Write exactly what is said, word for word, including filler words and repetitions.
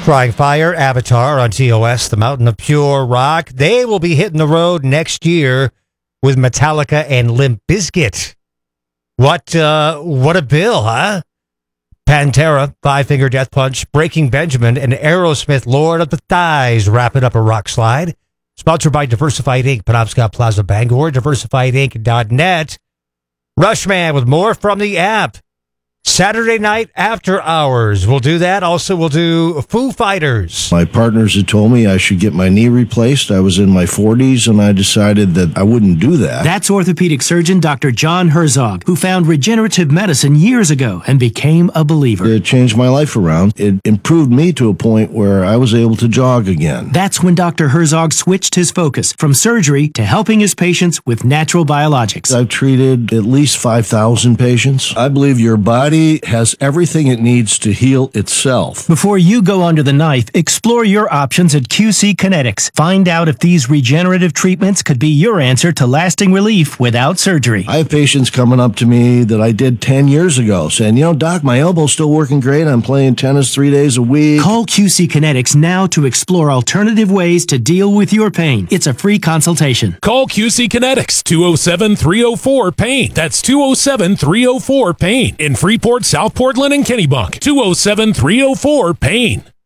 Crying Fire, Avatar on T O S, the Mountain of Pure Rock. They will be hitting the road next year with Metallica and Limp Bizkit. What, uh, what a bill, huh? Pantera, Five Finger Death Punch, Breaking Benjamin, and Aerosmith, Lord of the Thighs, wrapping up a rock slide. Sponsored by Diversified Incorporated, Penobscot Plaza, Bangor, diversified inc dot net. Rushman with more from the app. Saturday night after hours. We'll do that. Also, we'll do Foo Fighters. My partners had told me I should get my knee replaced. I was in my forties, and I decided that I wouldn't do that. That's orthopedic surgeon Doctor John Herzog, who found regenerative medicine years ago and became a believer. It changed my life around. It improved me to a point where I was able to jog again. That's when Doctor Herzog switched his focus from surgery to helping his patients with natural biologics. I've treated at least five thousand patients. I believe your body has everything it needs to heal itself. Before you go under the knife, explore your options at Q C Kinetics. Find out if these regenerative treatments could be your answer to lasting relief without surgery. I have patients coming up to me that I did ten years ago saying, you know, Doc, my elbow's still working great. I'm playing tennis three days a week. Call Q C Kinetics now to explore alternative ways to deal with your pain. It's a free consultation. Call Q C Kinetics, two oh seven, three oh four, pain. That's two oh seven, three oh four, pain. In Freeport, South Portland, and Kennebunk, two oh seven, three oh four, pain.